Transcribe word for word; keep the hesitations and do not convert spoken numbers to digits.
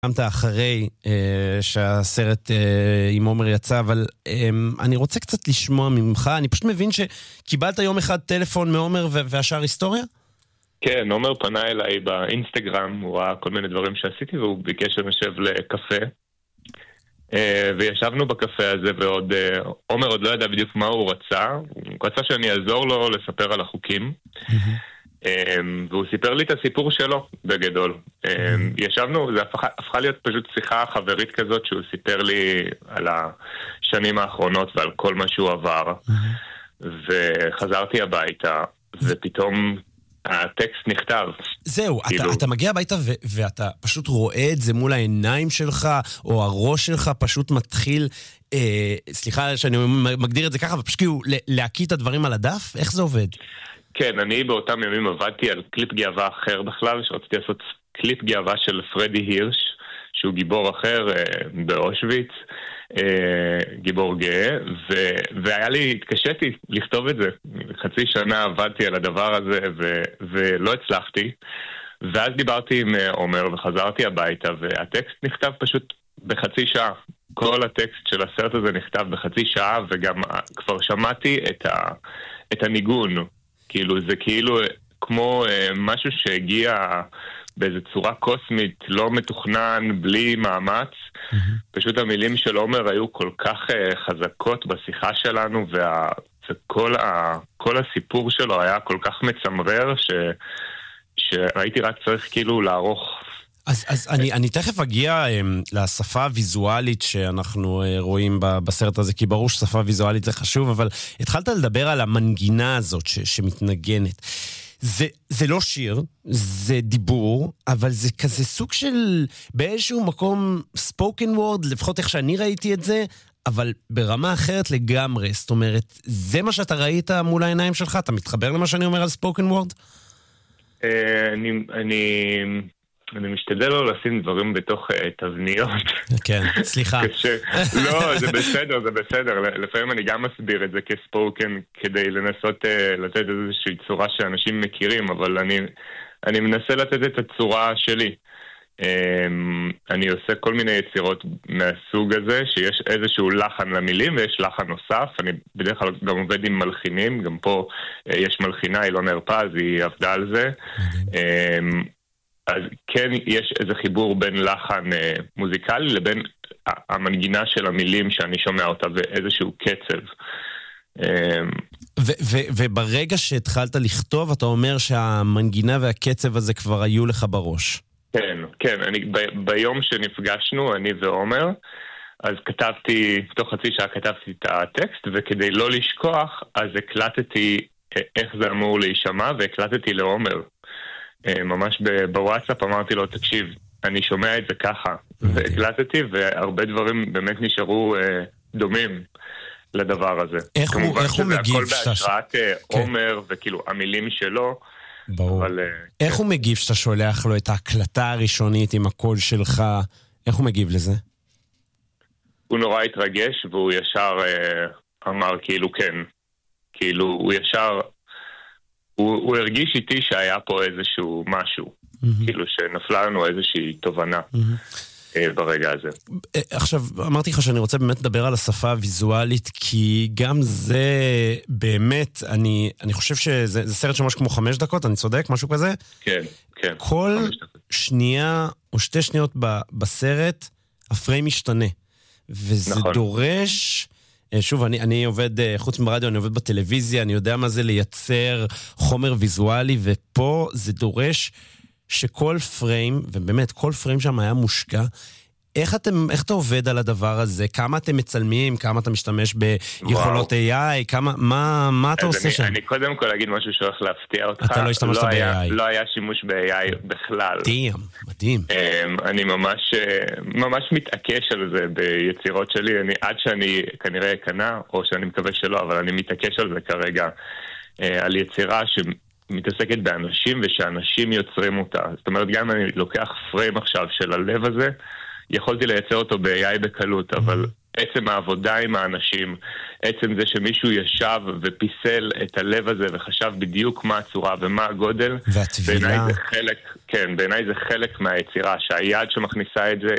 קמת אחרי אה, שהסרט אה, עם עומר יצא, אבל אה, אני רוצה קצת לשמוע ממך. אני פשוט מבין שקיבלת יום אחד טלפון מעומר ו- והשאר היסטוריה? כן, עומר פנה אליי באינסטגרם, הוא ראה כל מיני דברים שעשיתי והוא ביקש שנשב לקפה. אה, וישבנו בקפה הזה ועוד, אה, עומר עוד לא ידע בדיוק מה הוא רצה, הוא רצה שאני אעזור לו לספר על החוקים. והוא סיפר לי את הסיפור שלו בגדול. ישבנו, זה הפכה, הפכה להיות פשוט שיחה חברית כזאת שהוא סיפר לי על השנים האחרונות ועל כל מה שהוא עבר. וחזרתי הביתה ופתאום הטקסט נכתב. זהו, כאילו... אתה, אתה מגיע הביתה ו- ואתה פשוט רואה את זה מול העיניים שלך, או הראש שלך פשוט מתחיל, אה, סליחה שאני מגדיר את זה ככה, ופשוט כאילו להקיא את הדברים על הדף? איך זה עובד? כן, אני באותם ימים עבדתי על קליפ גאווה אחר בכלל, שרציתי לעשות קליפ גאווה של פרדי הירש, שהוא גיבור אחר אה, באושוויץ, אה, גיבור גאה, ו- והיה לי, התקשיתי לכתוב את זה. חצי שנה עבדתי על הדבר הזה ו- ולא הצלחתי, ואז דיברתי עם עומר וחזרתי הביתה, והטקסט נכתב פשוט בחצי שעה. כל הטקסט של הסרט הזה נכתב בחצי שעה, וגם כבר שמעתי את, ה- את הניגון. כאילו, זה כאילו כמו אה, משהו שהגיע באיזו צורה קוסמית, לא מתוכנן, בלי מאמץ. Mm-hmm. פשוט המילים של עומר היו כל כך אה, חזקות בשיחה שלנו, וה, וכל ה, כל הסיפור שלו היה כל כך מצמרר, ש, שהייתי רק צריך כאילו לערוך. אז, אז אני, אני תכף אגיע um, לשפה הוויזואלית שאנחנו uh, רואים ב, בסרט הזה, כי ברור ששפה ויזואלית זה חשוב, אבל התחלת לדבר על המנגינה הזאת ש, שמתנגנת. זה, זה לא שיר, זה דיבור, אבל זה כזה סוג של באיזשהו מקום spoken word, לפחות איך שאני ראיתי את זה, אבל ברמה אחרת לגמרי. זאת אומרת, זה מה שאתה ראית מול העיניים שלך? אתה מתחבר למה שאני אומר על spoken word? Uh, אני... אני... אני משתדל לא לשים דברים בתוך uh, תבניות. כן, סליחה. לא, זה בסדר, זה בסדר. לפעמים אני גם מסביר את זה כספוקן, כדי לנסות uh, לתת איזושהי צורה שאנשים מכירים, אבל אני, אני מנסה לתת את הצורה שלי. Um, אני עושה כל מיני יצירות מהסוג הזה, שיש איזשהו לחן למילים, ויש לחן נוסף. אני בדרך כלל גם עובד עם מלחינים, גם פה uh, יש מלחינה, אילון הרפז, היא עבדה על זה. Um, אז כן יש איזה חיבור בין לחן אה, מוזיקלי לבין המנגינה של המילים שאני שומע אותה ואיזשהו קצב. אה, ו- ו- וברגע שהתחלת לכתוב, אתה אומר שהמנגינה והקצב הזה כבר היו לך בראש. כן, כן. אני, ב- ביום שנפגשנו, אני ועומר, אז כתבתי, תוך חצי שעה כתבתי את הטקסט, וכדי לא לשכוח, אז הקלטתי איך זה אמור להישמע, והקלטתי לעומר. ממש בוואטסאפ אמרתי לו, תקשיב, אני שומע את זה ככה. והקלטתי, והרבה דברים באמת נשארו דומים לדבר הזה. איך הוא מגיב? כמובן שזה הכל בהשראת עומר, וכאילו המילים שלו. ברור. איך הוא מגיב שאתה שולח לו את ההקלטה הראשונית עם הקול שלך? איך הוא מגיב לזה? הוא נורא התרגש, והוא ישר אמר כאילו כן. כאילו הוא ישר... הוא, הוא הרגיש איתי שהיה פה איזשהו משהו, mm-hmm. כאילו שנפלה לנו איזושהי תובנה mm-hmm. ברגע הזה. עכשיו, אמרתי לך שאני רוצה באמת לדבר על השפה הוויזואלית, כי גם זה באמת, אני, אני חושב שזה זה סרט שמש כמו חמש דקות, אני צודק, משהו כזה? כן, כן. כל שנייה או שתי שניות ב, בסרט, הפריים משתנה. וזה נכון. דורש... שוב, אני, אני עובד, חוץ מברדיו, אני עובד בטלוויזיה, אני יודע מה זה לייצר חומר ויזואלי, ופה זה דורש שכל פריים, ובאמת, כל פריים שם היה מושקע. איך אתם, איך אתה עובד על הדבר הזה? כמה אתם מצלמים? כמה אתה משתמש ביכולות איי איי? כמה, מה, מה אתה עושה אני, שם? אני קודם כל אגיד משהו שהולך להפתיע אותך. אתה לא השתמשת ב-איי איי. לא היה שימוש ב-איי איי בכלל. מדהים, מדהים. אני ממש, ממש מתעקש על זה ביצירות שלי. אני, עד שאני כנראה אקנה, או שאני מקווה שלא, אבל אני מתעקש על זה כרגע, על יצירה שמתעסקת באנשים, ושאנשים יוצרים אותה. זאת אומרת, גם אני לוקח פריים עכשיו של הלב הזה, יכולתי לייצר אותו ב-איי איי בקלות, אבל עצם העבודה עם האנשים, עצם זה שמישהו ישב ופיסל את הלב הזה וחשב בדיוק מה הצורה ומה הגודל, והטבילה. בעיניי זה חלק, כן, בעיניי זה חלק מהיצירה, שהיד שמכניסה את זה